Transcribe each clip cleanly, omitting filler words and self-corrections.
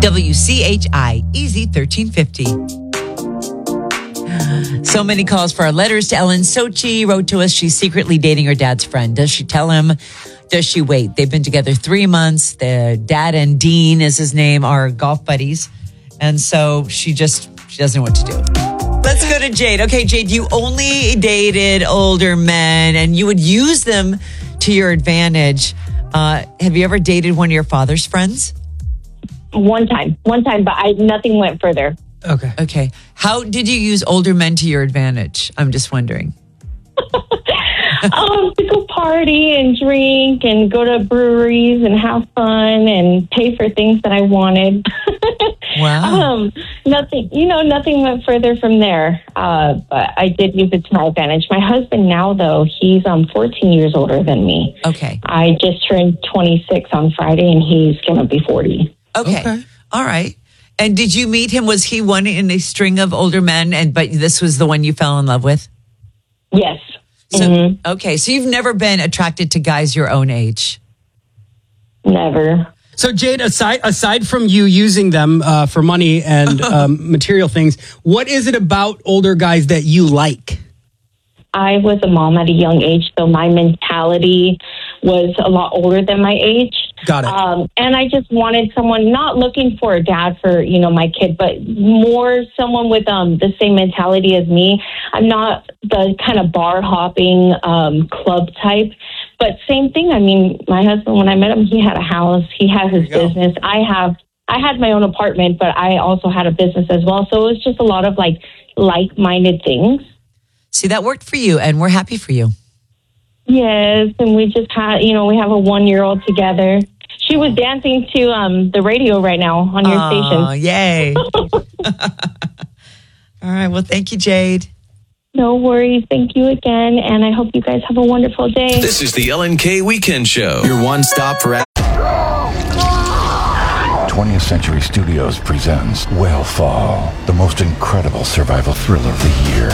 WCHI Easy 1350. So many calls for our letters to Ellen. Sochi wrote to us she's secretly dating her dad's friend. Does she tell him? Does she wait? They've been together 3 months. The dad and Dean is his name, are golf buddies. And so she doesn't know what to do. Let's go to Jade. Okay, Jade, you only dated older men and you would use them to your advantage. Have you ever dated one of your father's friends? One time, but nothing went further. Okay. How did you use older men to your advantage? I'm just wondering. To go party and drink and go to breweries and have fun and pay for things that I wanted. Wow. Nothing went further from there. But I did use it to my advantage. My husband now, though, he's 14 years older than me. Okay. I just turned 26 on Friday and he's going to be 40. Okay. All right. And did you meet him? Was he one in a string of older men? But this was the one you fell in love with? Yes. So, Okay. So you've never been attracted to guys your own age? Never. So Jade, aside from you using them for money and material things, what is it about older guys that you like? I was a mom at a young age, so my mentality was a lot older than my age. Got it. And I just wanted someone, not looking for a dad for, my kid, but more someone with the same mentality as me. I'm not the kind of bar hopping club type, but same thing. I mean, my husband, when I met him, he had a house, he had his business. I had my own apartment, but I also had a business as well. So it was just a lot of like-minded things. See, that worked for you, and we're happy for you. Yes, and we just had, we have a 1-year-old together. She was dancing to the radio right now on your station. Oh, yay. All right, well, thank you, Jade. No worries. Thank you again, and I hope you guys have a wonderful day. This is the Ellen K Weekend Show. Your one stop for 20th Century Studios presents Whale Fall, the most incredible survival thriller of the year.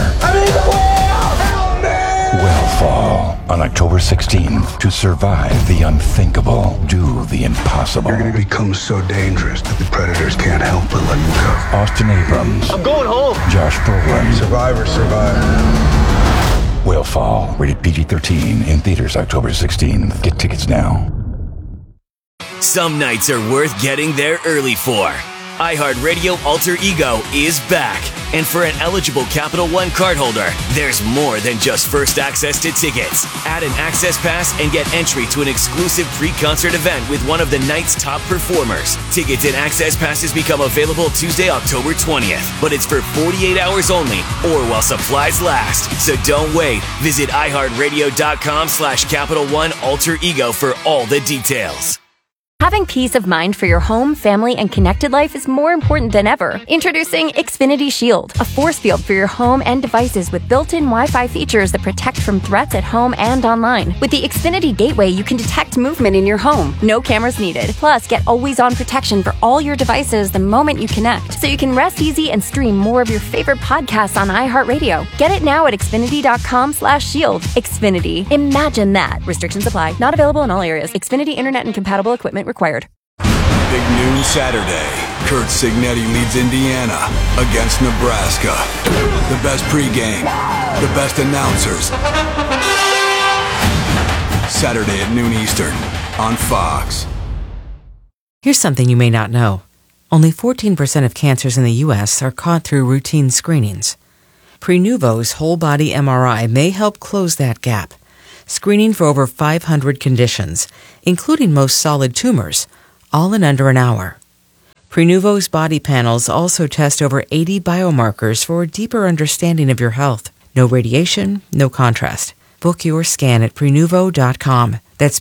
Whale Fall, on October 16th. To survive the unthinkable, do the impossible. You're going to become so dangerous that the predators can't help but let you go. Austin Abrams. I'm going home. Josh Brolin. Survivor. Whale Fall, rated PG-13, in theaters October 16th. Get tickets now. Some nights are worth getting there early for. iHeartRadio Alter Ego is back. And for an eligible Capital One cardholder, there's more than just first access to tickets. Add an access pass and get entry to an exclusive pre-concert event with one of the night's top performers. Tickets and access passes become available Tuesday, October 20th. But it's for 48 hours only or while supplies last. So don't wait. Visit iHeartRadio.com/Capital One Alter Ego for all the details. Having peace of mind for your home, family, and connected life is more important than ever. Introducing Xfinity Shield, a force field for your home and devices with built-in Wi-Fi features that protect from threats at home and online. With the Xfinity Gateway, you can detect movement in your home. No cameras needed. Plus, get always-on protection for all your devices the moment you connect, so you can rest easy and stream more of your favorite podcasts on iHeartRadio. Get it now at Xfinity.com/shield. Xfinity. Imagine that. Restrictions apply. Not available in all areas. Xfinity Internet and compatible equipment required. Big noon Saturday. Kurt Signetti leads Indiana against Nebraska. The best pregame, the best announcers. Saturday at noon Eastern on Fox. Here's something you may not know. Only 14% of cancers in the U.S. are caught through routine screenings. Prenuvo's whole-body MRI may help close that gap, screening for over 500 conditions, including most solid tumors, all in under an hour. Prenuvo's body panels also test over 80 biomarkers for a deeper understanding of your health. No radiation, no contrast. Book your scan at Prenuvo.com. That's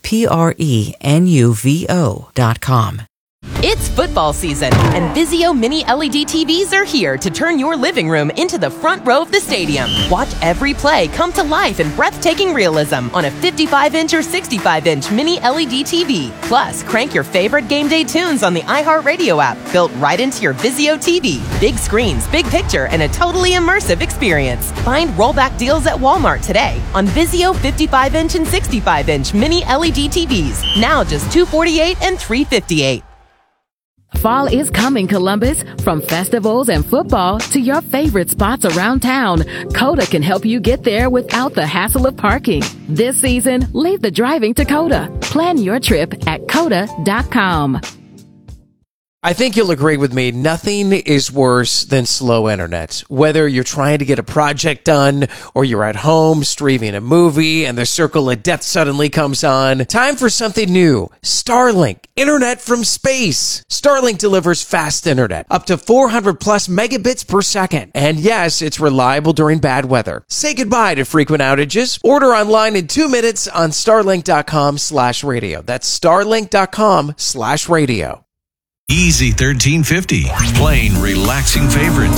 Prenuvo.com. It's football season, and Vizio Mini LED TVs are here to turn your living room into the front row of the stadium. Watch every play come to life in breathtaking realism on a 55-inch or 65-inch Mini LED TV. Plus, crank your favorite game day tunes on the iHeartRadio app, built right into your Vizio TV. Big screens, big picture, and a totally immersive experience. Find rollback deals at Walmart today on Vizio 55-inch and 65-inch Mini LED TVs. Now just $248 and $358. Fall is coming, Columbus. From festivals and football to your favorite spots around town, Coda can help you get there without the hassle of parking. This season, leave the driving to Coda. Plan your trip at Coda.com. I think you'll agree with me, nothing is worse than slow internet. Whether you're trying to get a project done or you're at home streaming a movie and the circle of death suddenly comes on, time for something new. Starlink, internet from space. Starlink delivers fast internet, up to 400 plus megabits per second. And yes, it's reliable during bad weather. Say goodbye to frequent outages. Order online in 2 minutes on starlink.com/radio. That's starlink.com/radio. Easy 1350, playing relaxing favorites.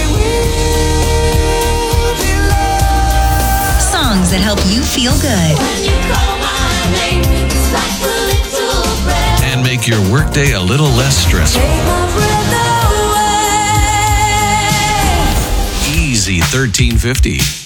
Songs that help you feel good. And make your workday a little less stressful. Easy 1350.